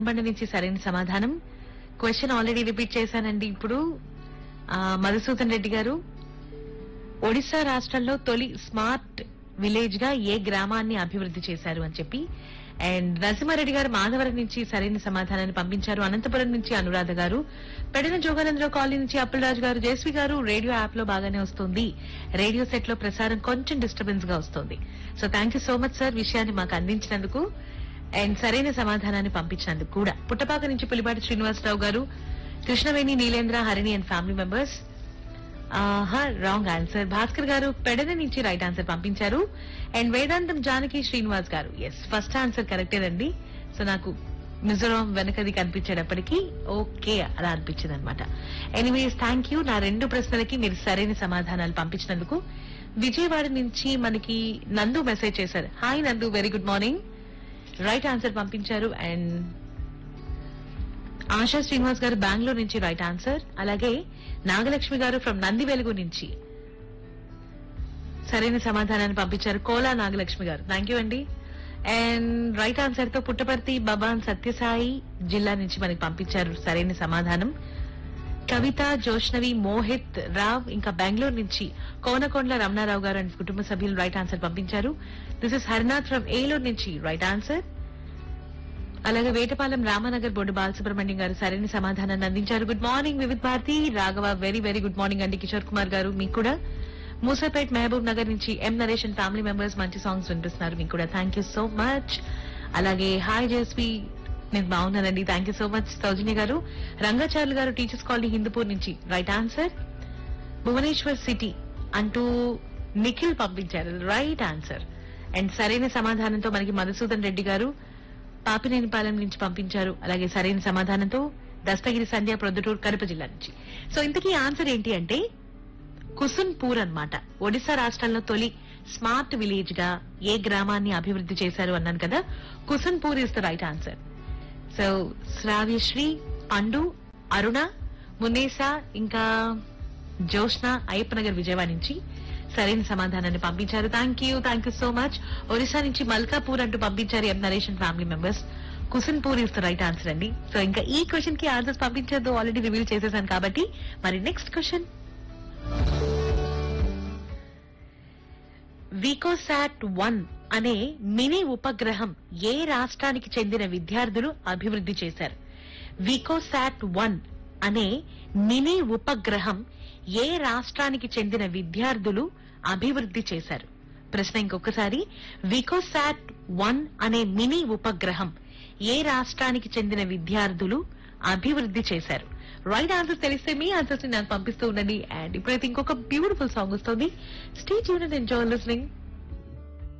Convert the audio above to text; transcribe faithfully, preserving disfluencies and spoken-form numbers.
బండ నుంచి సరైన సమాధానం. క్వశ్చన్ ఆల్రెడీ రిపీట్ చేశానండి. ఇప్పుడు ఆ, మధుసూదన్ రెడ్డి గారు, ఒడిశా రాష్ట్రంలో తొలి స్మార్ట్ విలేజ్ గా ఏ గ్రామాన్ని అభివృద్ధి చేశారు అని చెప్పి. అండ్ నరసింహారెడ్డి గారు మాధవరం నుంచి సరైన సమాధానాన్ని పంపించారు. అనంతపురం నుంచి అనురాధ గారు, పెడన జోగానందరావు కాలనీ నుంచి అప్పలరాజు గారు, జేస్వి గారు రేడియో యాప్ లో బాగానే వస్తుంది, రేడియో సెట్ లో ప్రసారం కొంచెం డిస్టర్బెన్స్ గా వస్తుంది. So thank you so much sir విషయాన్ని మాకు అందించినందుకు అండ్ సరైన సమాధానాన్ని పంపించినందుకు కూడా. పుట్టపాక నుంచి పులిపాటి శ్రీనివాసరావు గారు, Krishnaveni, Neelendra, Harini and family members. Wrong answer. Bhaskar గారు పెడన నుంచి రైట్ ఆన్సర్ పంపించారు. అండ్ వేదాంతం జానకి శ్రీనివాస్ గారు, ఎస్ ఫస్ట్ ఆన్సర్ కరెక్టేనండి. సో నాకు మిజోరాం వెనకది కనిపించేటప్పటికీ ఓకే అలా అనిపించింది అనమాట. Anyways thank you. నా రెండు ప్రశ్నలకి మీరు సరైన సమాధానాలు పంపించినందుకు. విజయవాడ నుంచి మనకి నందు మెసేజ్ చేశారు. హాయ్ నందు, very good morning. Right answer పంపించారు. అండ్ ఆశా శ్రీనివాస్ గారు బెంగళూరు నుంచి రైట్ ఆన్సర్. అలాగే నాగలక్ష్మి గారు ఫ్రమ్ నంది వెలుగు నుంచి సరైన సమాధానాన్ని పంపించారు. కోలా నాగలక్ష్మి గారు, థ్యాంక్ యూ అండి. అండ్ రైట్ ఆన్సర్ తో పుట్టపర్తి బబాన్ సత్యసాయి జిల్లా నుంచి మనకి పంపించారు సరైన సమాధానం. కవిత, జోష్నవి, మోహిత్ రావ్ ఇంకా బెంగళూరు నుంచి కోనకొండల రమణారావు గారు అండ్ కుటుంబ సభ్యులు రైట్ ఆన్సర్ పంపించారు. This is Harinath from Eluru నుంచి రైట్ ఆన్సర్. అలాగే వేటపాలెం రామానగర్ బోర్డు బాలసుబ్రహ్మణ్యం గారు సరైన సమాధానాన్ని అందించారు. Good morning Vividh Bharati. Raghava, very very good morning అండి. కిషోర్ కుమార్ గారు మీకు కూడా. మూసాపేట్ మహబూబ్ నగర్ నుంచి ఎం నరేష్ అండ్ ఫ్యామిలీ మెంబర్స్ మంచి సాంగ్స్ వినిపిస్తున్నారు మీకు కూడా, థ్యాంక్ యూ సో మచ్. అలాగే హాయ్ జేస్వి, నేను బాగున్నానండి, థ్యాంక్ యూ సో మచ్. సౌజన్య గారు, రంగాచార్యులు గారు టీచర్స్ కాలనీ హిందూపూర్ నుంచి రైట్ ఆన్సర్. భువనేశ్వర్ సిటీ అంటూ నిఖిల్ పంపించారు రైట్ ఆన్సర్. అండ్ సరైన సమాధానంతో మనకి మధుసూదన్ రెడ్డి గారు పాపినేనిపాలెం నుంచి పంపించారు. అలాగే సరైన సమాధానంతో దస్తగిరి సంధ్య ప్రొద్దుటూరు కడప జిల్లా నుంచి. సో ఇంతకీ ఆన్సర్ ఏంటి అంటే కుసున్పూర్ అన్నమాట. ఒడిశా రాష్ట్రంలో తొలి స్మార్ట్ విలేజ్ గా ఏ గ్రామాన్ని అభివృద్ధి చేశారు అన్నాను కదా, కుసున్పూర్ is the right answer. So Sravyasri, పండు, అరుణ, మున్నేసా ఇంకా జోష్న అయ్యప్పనగర్ విజయవాడ నుంచి సరైన సమాధానాన్ని పంపించారు. Thank you thank you so much. Orissa నుంచి మల్కాపూర్ అంటూ పంపించారు ఎం Naresh and family members. కుసున్పూర్ is the right answer అండి. సో ఇంకా ఈ క్వశ్చన్ కి ఆన్సర్స్ పంపించేదో ఆల్రెడీ రివీల్ చేసేసాను కాబట్టి మరి నెక్స్ట్ క్వశ్చన్. వికోసాట్ వన్ అనే మినీ ఉపగ్రహం ఏ రాష్ట్రానికి చెందిన విద్యార్థులు అభివృద్ధి చేశారు? వికోసాట్ వన్ అనే మినీ ఉపగ్రహం ఏ రాష్ట్రానికి చెందిన విద్యార్థులు అభివృద్ధి చేశారు? ప్రశ్న ఇంకొకసారి. వికోసాట్ వన్ అనే మినీ ఉపగ్రహం ఏ రాష్ట్రానికి చెందిన విద్యార్థులు అభివృద్ధి చేశారు? రైట్ ఆన్సర్ తెలిస్తే మీ ఆన్సర్స్ ని నాకు పంపిస్తూ ఉండండి. అండ్ ఇప్పుడైతే ఇంకొక బ్యూటిఫుల్ సాంగ్ వస్తుంది. Stay tuned and enjoy listening.